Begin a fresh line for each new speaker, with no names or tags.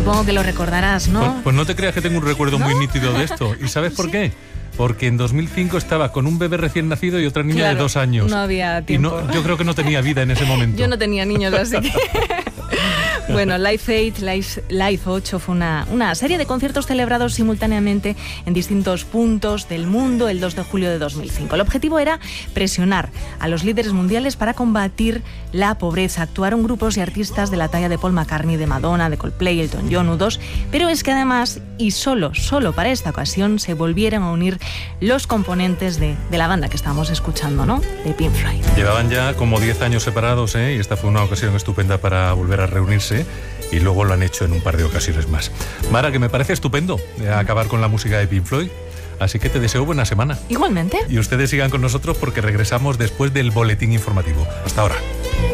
supongo que lo recordarás, ¿no?
Pues no te creas que tengo un recuerdo muy nítido de esto. ¿Y sabes por
¿Sí?
qué? Porque en 2005 estaba con un bebé recién nacido y otra niña de 2 años.
No había tiempo.
Y yo creo que no tenía vida en ese momento.
Yo no tenía niños, así que... Bueno, Live 8, Live 8 fue una serie de conciertos celebrados simultáneamente en distintos puntos del mundo el 2 de julio de 2005. El objetivo era presionar a los líderes mundiales para combatir la pobreza. Actuaron grupos y artistas de la talla de Paul McCartney, de Madonna, de Coldplay, Elton John, U2, pero es que además, y solo para esta ocasión, se volvieron a unir los componentes de la banda que estábamos escuchando, ¿no? De Pink Floyd.
Llevaban ya como 10 años separados, y esta fue una ocasión estupenda para volver a reunirse, y luego lo han hecho en un par de ocasiones más. Mara, que me parece estupendo acabar con la música de Pink Floyd, así que te deseo buena semana.
Igualmente.
Y ustedes sigan con nosotros porque regresamos después del boletín informativo. Hasta ahora.